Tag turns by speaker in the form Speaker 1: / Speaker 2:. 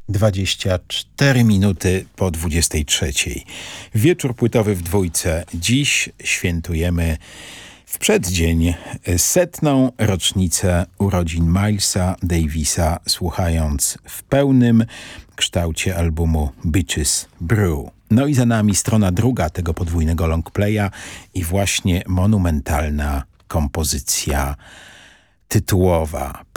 Speaker 1: 24 minuty po 23. Wieczór płytowy w dwójce. Dziś świętujemy w przeddzień 100. rocznicę urodzin Milesa Davisa, słuchając w pełnym kształcie albumu Bitches Brew. No i za nami strona druga tego podwójnego longplaya i właśnie monumentalna kompozycja tytułowa.